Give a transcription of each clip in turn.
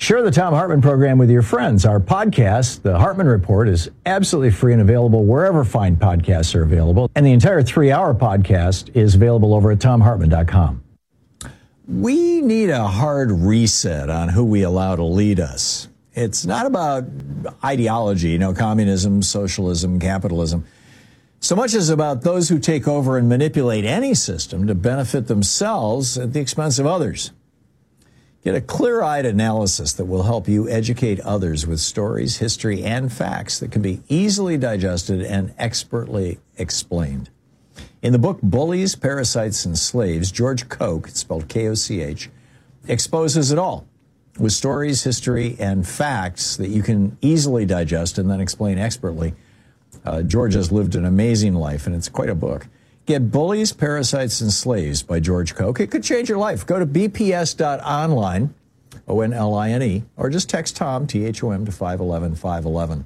Share the Thom Hartmann program with your friends. Our podcast, The Hartmann Report, is absolutely free and available wherever fine podcasts are available. And the entire 3-hour podcast is available over at thomhartmann.com. We need a hard reset on who we allow to lead us. It's not about ideology, communism, socialism, capitalism, so much as about those who take over and manipulate any system to benefit themselves at the expense of others. Get a clear-eyed analysis that will help you educate others with stories, history, and facts that can be easily digested and expertly explained. In the book Bullies, Parasites, and Slaves, George Koch, it's spelled K-O-C-H, exposes it all with stories, history, and facts that you can easily digest and then explain expertly. George has lived an amazing life, and it's quite a book. Get Bullies, Parasites, and Slaves by George Koch. It could change your life. Go to bps.online, O-N-L-I-N-E, or just text Tom, T-H-O-M, to 511-511.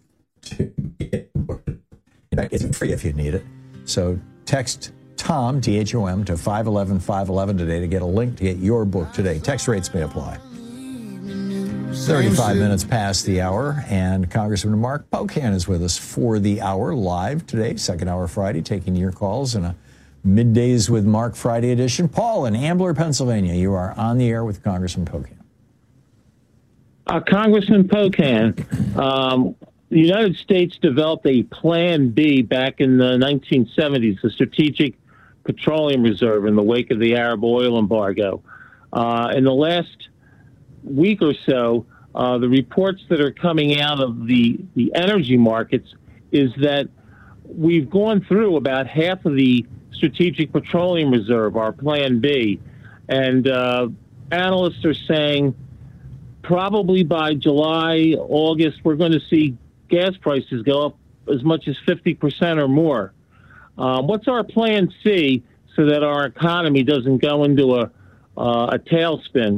It's free if you need it. So text Tom, T-H-O-M, to 511-511 today to get a link to get your book today. Text rates may apply. 35 minutes past the hour, and Congressman Mark Pocan is with us for the hour live today, second hour Friday, taking your calls in a Middays with Mark Friday edition. Paul in Ambler, Pennsylvania, you are on the air with Congressman Pocan. Congressman Pocan, the United States developed a Plan B back in the 1970s, the Strategic Petroleum Reserve, in the wake of the Arab oil embargo. In the last week or so, the reports that are coming out of the energy markets is that we've gone through about half of the Strategic Petroleum Reserve, our Plan B, and analysts are saying probably by July, August, we're going to see gas prices go up as much as 50% or more. What's our Plan C so that our economy doesn't go into a tailspin?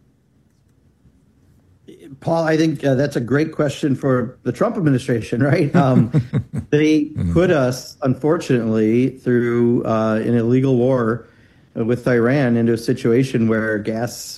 Paul, I think that's a great question for the Trump administration, right? They put us, unfortunately, through an illegal war with Iran into a situation where gas,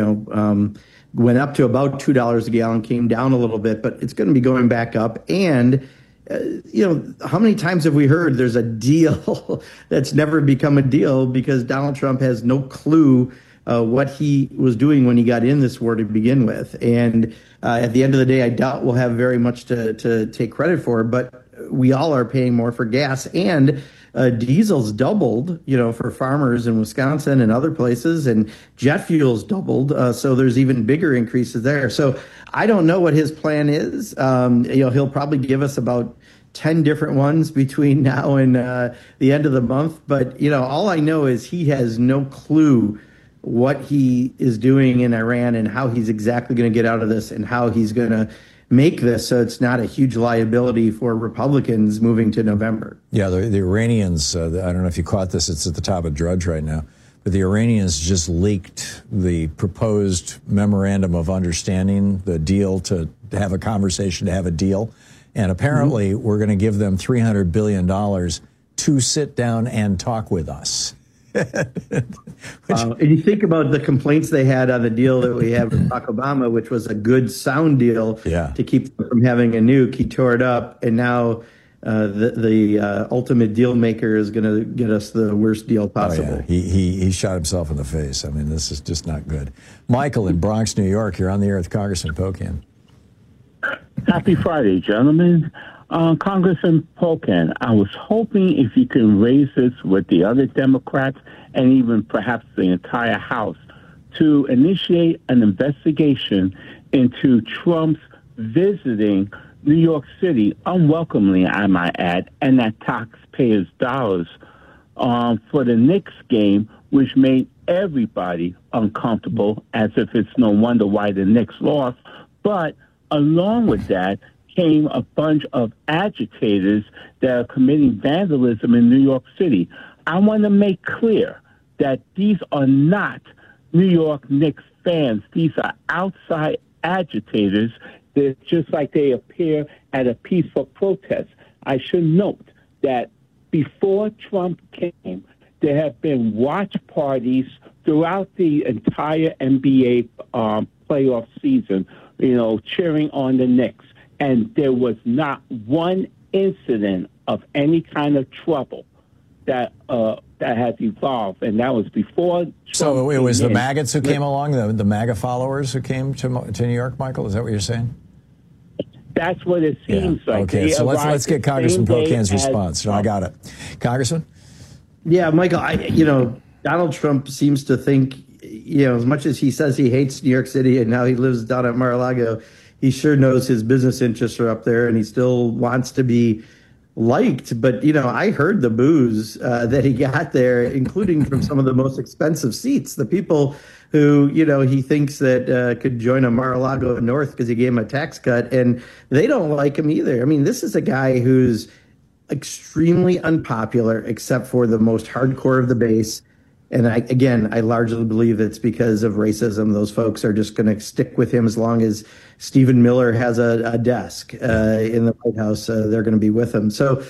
went up to about $2 a gallon, came down a little bit, but it's going to be going back up. And, how many times have we heard there's a deal that's never become a deal because Donald Trump has no clue what he was doing when he got in this war to begin with. And at the end of the day, I doubt we'll have very much to take credit for, but we all are paying more for gas. And diesel's doubled, for farmers in Wisconsin and other places, and jet fuel's doubled. So there's even bigger increases there. So I don't know what his plan is. He'll probably give us about 10 different ones between now and the end of the month. But, all I know is he has no clue what he is doing in Iran and how he's exactly going to get out of this and how he's going to make this so it's not a huge liability for Republicans moving to November. Yeah, the Iranians, I don't know if you caught this, it's at the top of Drudge right now, but the Iranians just leaked the proposed memorandum of understanding, the deal to have a conversation, to have a deal. And apparently we're going to give them $300 billion to sit down and talk with us. And you think about the complaints they had on the deal that we had with Barack Obama, which was a good sound deal to keep them from having a nuke. He tore it up, and now the ultimate deal maker is going to get us the worst deal possible. Oh, yeah. He shot himself in the face. I mean, this is just not good. Michael in Bronx, New York, you're on the air with Congressman Pocan. Happy Friday, gentlemen. Congressman Pocan, I was hoping if you can raise this with the other Democrats and even perhaps the entire House to initiate an investigation into Trump's visiting New York City, unwelcomely, I might add, and that taxpayers' dollars for the Knicks game, which made everybody uncomfortable, as if it's no wonder why the Knicks lost. But along with that came a bunch of agitators that are committing vandalism in New York City. I want to make clear that these are not New York Knicks fans. These are outside agitators. They're just like they appear at a peaceful protest. I should note that before Trump came, there have been watch parties throughout the entire NBA playoff season, cheering on the Knicks. And there was not one incident of any kind of trouble that has evolved, and that was before Trump. So it was the maggots who came along, the MAGA followers who came to New York, Michael? Is that what you're saying? That's what it seems like. Okay, so let's get Congressman Pocan's response. No, I got it. Congressman? Yeah, Michael, Donald Trump seems to think, as much as he says he hates New York City and now he lives down at Mar-a-Lago, he sure knows his business interests are up there and he still wants to be liked. But, I heard the boos that he got there, including from some of the most expensive seats, the people who, he thinks that could join a Mar-a-Lago North because he gave him a tax cut, and they don't like him either. I mean, this is a guy who's extremely unpopular except for the most hardcore of the base. And I largely believe it's because of racism. Those folks are just going to stick with him as long as Stephen Miller has a desk in the White House. They're going to be with him. So,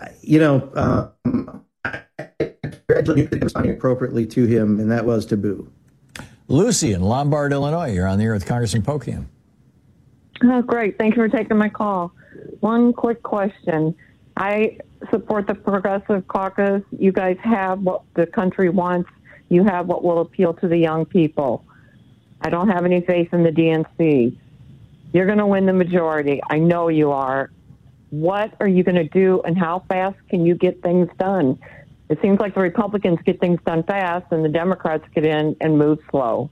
I congratulated responding appropriately to him, and that was to boo. Lucy in Lombard, Illinois. You're on the air with Congressman Pocan. Oh, great. Thank you for taking my call. One quick question. I support the Progressive Caucus. You guys have what the country wants. You have what will appeal to the young people. I don't have any faith in the DNC. You're going to win the majority. I know you are. What are you going to do, and how fast can you get things done? It seems like the Republicans get things done fast, and the Democrats get in and move slow.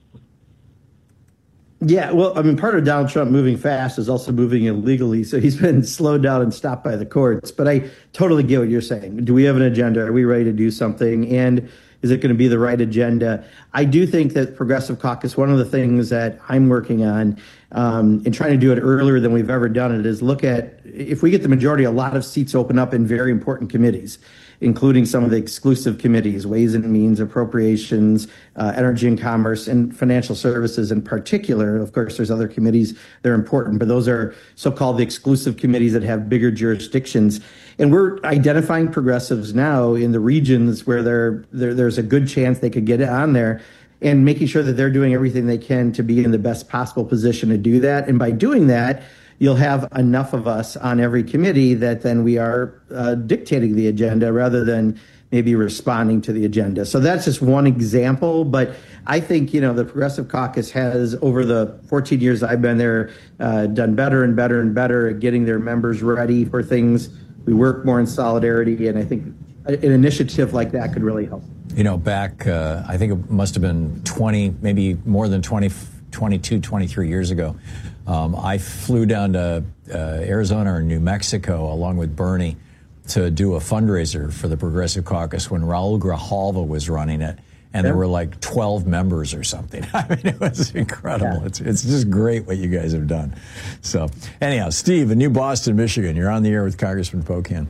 Yeah, well, part of Donald Trump moving fast is also moving illegally, so he's been slowed down and stopped by the courts. But I totally get what you're saying. Do we have an agenda? Are we ready to do something? And is it going to be the right agenda? I do think that Progressive Caucus, one of the things that I'm working on and trying to do it earlier than we've ever done it, is look at, if we get the majority, a lot of seats open up in very important committees, including some of the exclusive committees, Ways and Means, Appropriations, Energy and Commerce, and Financial Services in particular. Of course, there's other committees that are important, but those are so-called the exclusive committees that have bigger jurisdictions. And we're identifying progressives now in the regions where there's a good chance they could get it on there, and making sure that they're doing everything they can to be in the best possible position to do that. And by doing that, you'll have enough of us on every committee that then we are dictating the agenda rather than maybe responding to the agenda. So that's just one example. But I think, the Progressive Caucus has, over the 14 years I've been there, done better and better and better at getting their members ready for things. We work more in solidarity, and I think an initiative like that could really help. Back, I think it must have been 20, maybe more than 20, 22, 23 years ago, I flew down to Arizona or New Mexico along with Bernie to do a fundraiser for the Progressive Caucus when Raul Grijalva was running it, and there were like 12 members or something. I mean, it was incredible. Yeah. It's just great what you guys have done. So anyhow, Steve in New Boston, Michigan, you're on the air with Congressman Pocan.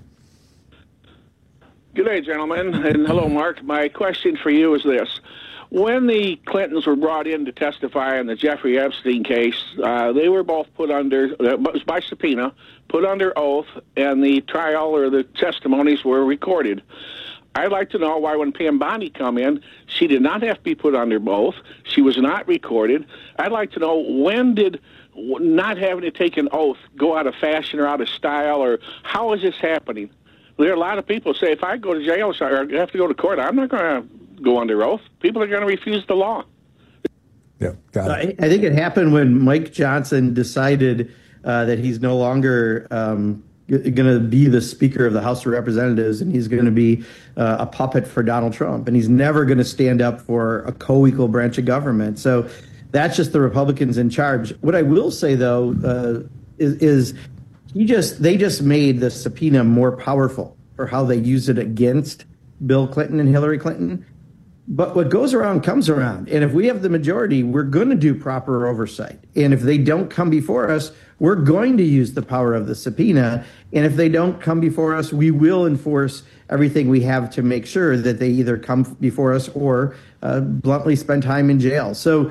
Good day, gentlemen, and hello, Mark. My question for you is this. When the Clintons were brought in to testify in the Jeffrey Epstein case, they were both put under, by subpoena, put under oath, and the trial or the testimonies were recorded. I'd like to know why when Pam Bondi come in, she did not have to be put under oath. She was not recorded. I'd like to know, when did not having to take an oath go out of fashion or out of style, or how is this happening? There are a lot of people say, if I go to jail or have to go to court, I'm not going to go under oath. People are going to refuse the law. Yeah, got it. I think it happened when Mike Johnson decided that he's no longer going to be the Speaker of the House of Representatives, and he's going to be a puppet for Donald Trump, and he's never going to stand up for a co-equal branch of government. So that's just the Republicans in charge. What I will say, though, is they just made the subpoena more powerful for how they use it against Bill Clinton and Hillary Clinton. But what goes around comes around. And if we have the majority, we're going to do proper oversight. And if they don't come before us, we're going to use the power of the subpoena. And if they don't come before us, we will enforce everything we have to make sure that they either come before us or bluntly spend time in jail. So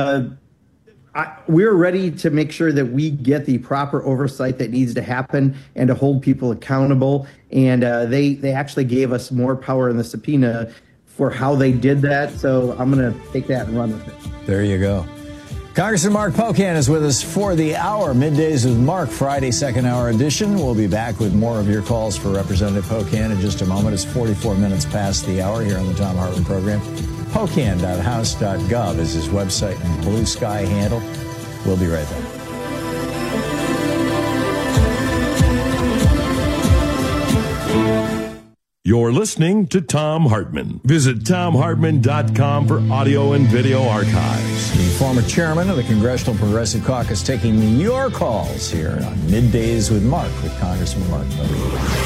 we're ready to make sure that we get the proper oversight that needs to happen and to hold people accountable. And they actually gave us more power in the subpoena for how they did that. So I'm going to take that and run with it. There you go. Congressman Mark Pocan is with us for the hour. Middays with Mark, Friday, second hour edition. We'll be back with more of your calls for Representative Pocan in just a moment. It's 44 minutes past the hour here on the Thom Hartmann program. Pocan.house.gov is his website and Blue Sky handle. We'll be right back. You're listening to Thom Hartmann. Visit ThomHartmann.com for audio and video archives. The former chairman of the Congressional Progressive Caucus taking your calls here on Middays with Mark with Congressman Mark Pocan.